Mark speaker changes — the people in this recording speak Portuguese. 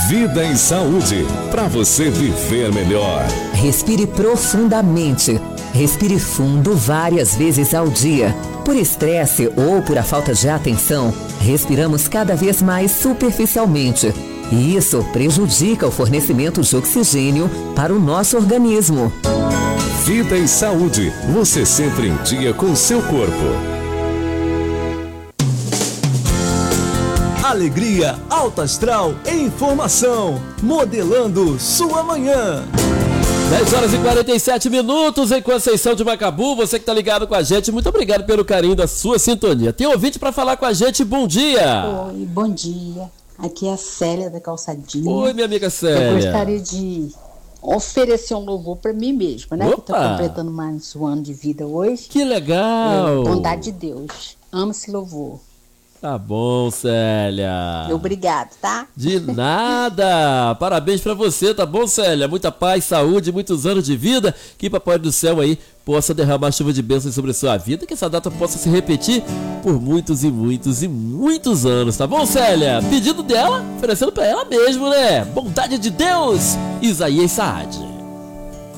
Speaker 1: Vida e Saúde, para você viver melhor.
Speaker 2: Respire profundamente. Respire fundo várias vezes ao dia. Por estresse ou por a falta de atenção, respiramos cada vez mais superficialmente. E isso prejudica o fornecimento de oxigênio para o nosso organismo.
Speaker 1: Vida e Saúde, você sempre em dia com o seu corpo.
Speaker 3: Alegria, alta astral e informação, modelando sua manhã.
Speaker 4: 10 horas e 47 minutos em Conceição de Macabu. Você que está ligado com a gente, muito obrigado pelo carinho da sua sintonia. Tem ouvinte para falar com a gente, bom dia.
Speaker 5: Oi, bom dia. Aqui é a Célia da Calçadinha.
Speaker 4: Oi, minha amiga Célia.
Speaker 5: Eu gostaria de oferecer um louvor para mim mesma, né?
Speaker 4: Opa.
Speaker 5: Que estou completando mais um ano de vida hoje.
Speaker 4: Que legal.
Speaker 5: Bondade de Deus. Amo esse louvor.
Speaker 4: Tá bom, Célia.
Speaker 5: Obrigado, tá?
Speaker 4: De nada. Parabéns pra você, tá bom, Célia? Muita paz, saúde, muitos anos de vida. Que Papai do Céu aí possa derramar chuva de bênçãos sobre a sua vida. Que essa data possa se repetir por muitos e muitos e muitos anos, tá bom, Célia? Pedido dela, oferecendo pra ela mesmo, né? Bondade de Deus, Isaías Saad.